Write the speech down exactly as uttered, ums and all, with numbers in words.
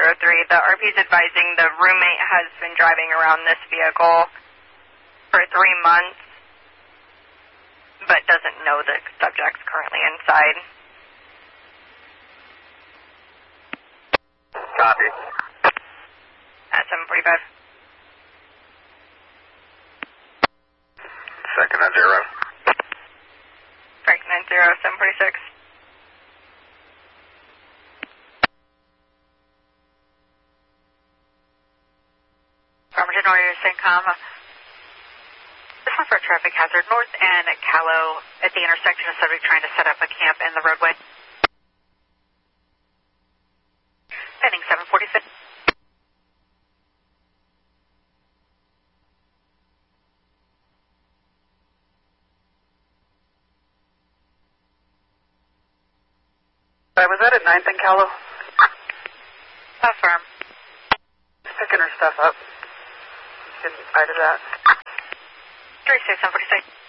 zero three. The R P is advising the roommate has been driving around this vehicle for three months, but doesn't know the subject's currently inside. Copy. At seven forty-five. Second at zero. Frank nine zero, seven forty-six. Farmington Warrior Syncom. This one's for a traffic hazard. North and Callow at the intersection of subject trying to set up a camp in the roadway. Heading seven forty-six. Sorry, was that at ninth and Callow? Affirm. Just picking her stuff up. Didn't I do that? three six, seven forty-six.